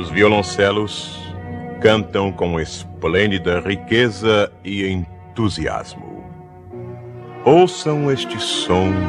violoncelos cantam com esplêndida riqueza e entusiasmo. Ouçam este som